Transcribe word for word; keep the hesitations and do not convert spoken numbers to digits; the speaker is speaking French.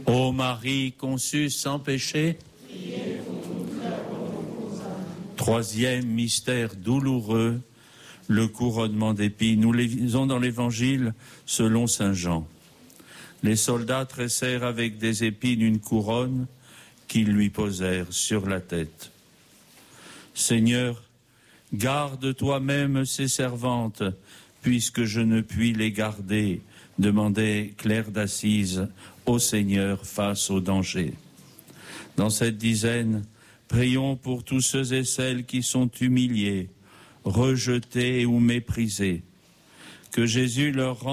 Ô Marie conçue sans péché, troisième mystère douloureux, le couronnement d'épines. Nous lisons dans l'Évangile selon saint Jean. Les soldats tressèrent avec des épines une couronne qu'ils lui posèrent sur la tête. Seigneur, garde toi-même ces servantes, puisque je ne puis les garder, demandait Claire d'Assise au Seigneur face au danger. Dans cette dizaine, prions pour tous ceux et celles qui sont humiliés, rejetés ou méprisés. Que Jésus leur rende